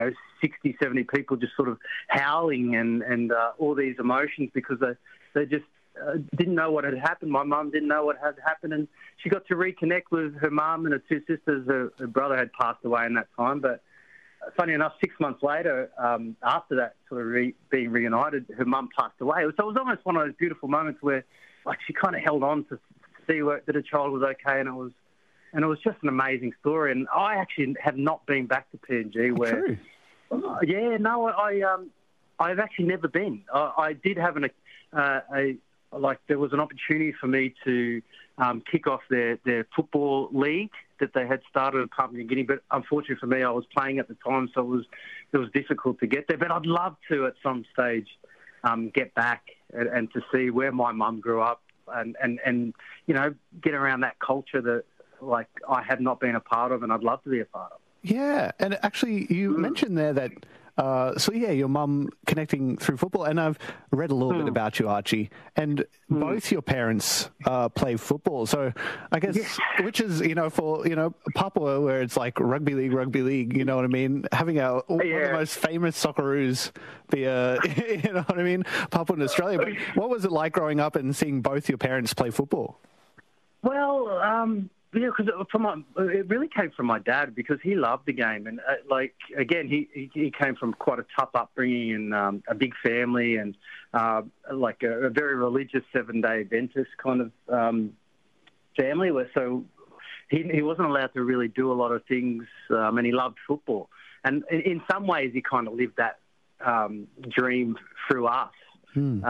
60, 70 people just sort of howling and all these emotions because they just didn't know what had happened. My mum didn't know what had happened, and she got to reconnect with her mum and her two sisters. Her brother had passed away in that time, but funny enough, 6 months later, after that sort of being reunited, her mum passed away. So it was almost one of those beautiful moments where, like, she kind of held on to see that her child was okay, and it was just an amazing story. And I actually have not been back to PNG. Where, yeah, no, I've actually never been. I did have there was an opportunity for me to kick off their football league that they had started in Papua New Guinea, but unfortunately for me, I was playing at the time, so it was difficult to get there. But I'd love to at some stage get back and to see where my mum grew up and get around that culture that like I have not been a part of, and I'd love to be a part of. Yeah, and actually you mentioned there that your mum connecting through football, and I've read a little bit about you, Archie, and both your parents play football. So I guess, which is, for, Papua, where it's like rugby league, you know what I mean? Having one of the most famous Socceroos be you know what I mean? Papua in Australia. But what was it like growing up and seeing both your parents play football? Well, because it really came from my dad because he loved the game. And, again, he came from quite a tough upbringing and a big family and, a very religious seven-day Adventist kind of family. So he wasn't allowed to really do a lot of things, and he loved football. And in some ways, he kind of lived that dream through us. And,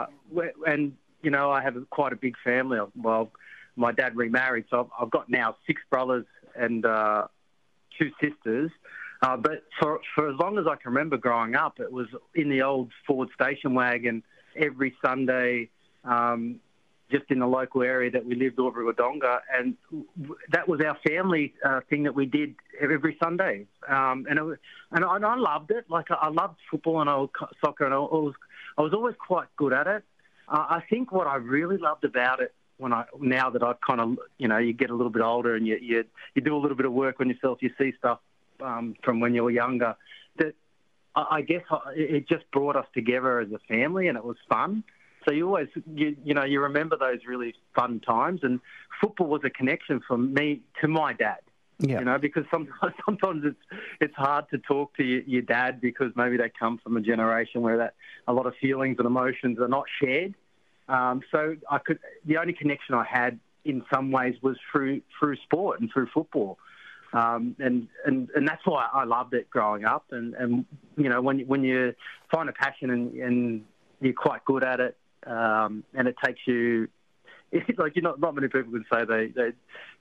I have quite a big family. Well, my dad remarried, so I've got now 6 brothers and 2 sisters. But for as long as I can remember growing up, it was in the old Ford station wagon every Sunday, just in the local area that we lived, Albury Wodonga, and that was our family thing that we did every Sunday. And I loved it. Like I loved football and soccer, and I was always quite good at it. I think what I really loved about it, now that I've kind of, you get a little bit older and you do a little bit of work on yourself, you see stuff from when you were younger, that I guess it just brought us together as a family, and it was fun. So you always, you remember those really fun times, and football was a connection from me to my dad. Yeah. Because sometimes it's hard to talk to your dad because maybe they come from a generation where a lot of feelings and emotions are not shared. So the only connection I had in some ways was through sport and through football. And that's why I loved it growing up. And when you find a passion and you're quite good at it, and it takes you, like, not many people can say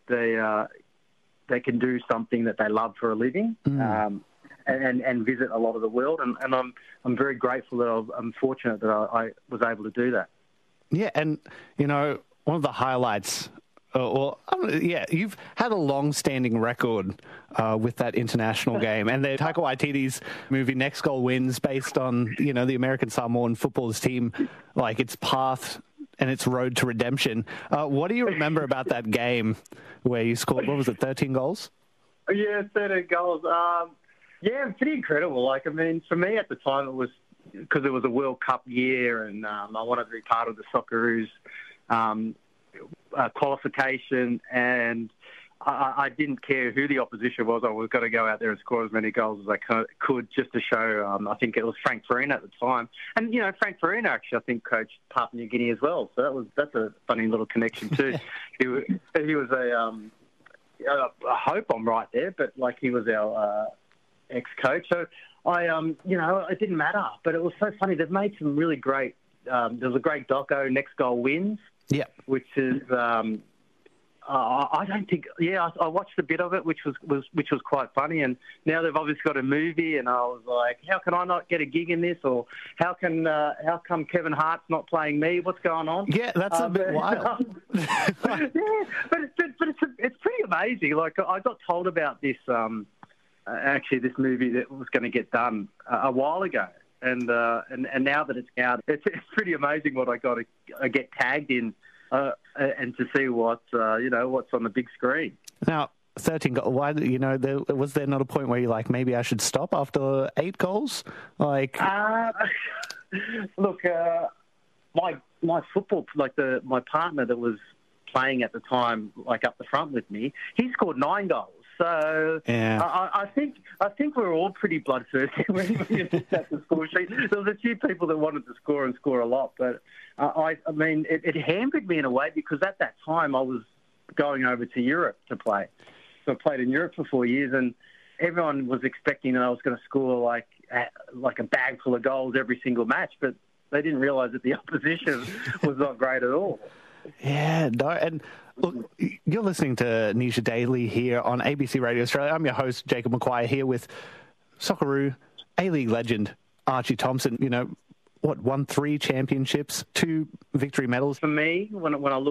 they can do something that they love for a living. And visit a lot of the world. And I'm very grateful that I'm fortunate that I was able to do that. Yeah, and, one of the highlights, you've had a long-standing record with that international game. And the Taika Waititi's movie Next Goal Wins, based on, the American Samoan football's team, like its path and its road to redemption. What do you remember about that game where you scored, 13 goals? Yeah, 13 goals. Pretty incredible. Like, I mean, for me at the time, it was because it was a World Cup year, and I wanted to be part of the Socceroos qualification, and I didn't care who the opposition was. I was going to go out there and score as many goals as I could just to show. I think it was Frank Farina at the time, and Frank Farina actually I think coached Papua New Guinea as well. So that's a funny little connection too. He was I hope I'm right there, but like he was our ex-coach. So it didn't matter, but it was so funny. They've made some really great. There's a great doco, Next Goal Wins. Yeah, which is I don't think. Yeah, I watched a bit of it, which was quite funny. And now they've obviously got a movie, and I was like, how can I not get a gig in this? Or how come Kevin Hart's not playing me? What's going on? Yeah, that's a bit wild. but it's pretty amazing. Like I got told about this. Actually, this movie that was going to get done a while ago, and now that it's out, it's pretty amazing what I get tagged in, and to see what's on the big screen. Now, 13 goals. Why, was there not a point where you're like, maybe I should stop after 8 goals? Like, look, my football, my partner that was playing at the time, like up the front with me, he scored 9 goals. So yeah. I think we're all pretty bloodthirsty when you looked at the score sheet. There was a few people that wanted to score and score a lot, but I mean, it hampered me in a way because at that time I was going over to Europe to play. So I played in Europe for 4 years, and everyone was expecting that I was going to score like a bag full of goals every single match, but they didn't realise that the opposition was not great at all. Yeah, no, and look, you're listening to Nisha Daily here on ABC Radio Australia. I'm your host, Jacob McQuire, here with Socceroo, A-League legend Archie Thompson. Won 3 championships, 2 victory medals. For me, when I look